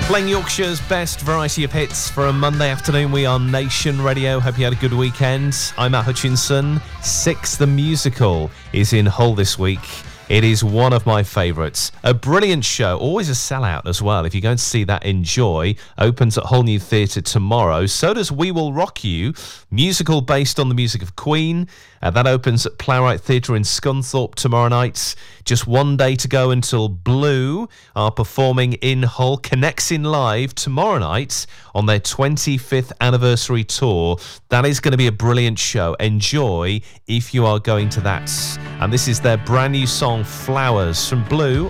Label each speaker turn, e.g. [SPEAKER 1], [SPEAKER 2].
[SPEAKER 1] Playing Yorkshire's best variety of hits for a Monday afternoon. We are Nation Radio. Hope you had a good weekend. I'm Matt Hutchinson. Six the Musical is in Hull this week. It is one of my favourites. A brilliant show, always a sellout as well. If you're going to see that, enjoy. Opens at Hull New Theatre tomorrow. So does We Will Rock You, musical based on the music of Queen. That opens at Plowright Theatre in Scunthorpe tomorrow night. Just one day to go until Blue are performing in Hull. Connexin Live tomorrow night on their 25th anniversary tour. That is going to be a brilliant show. Enjoy if you are going to that. And this is their brand new song, Flowers, from Blue.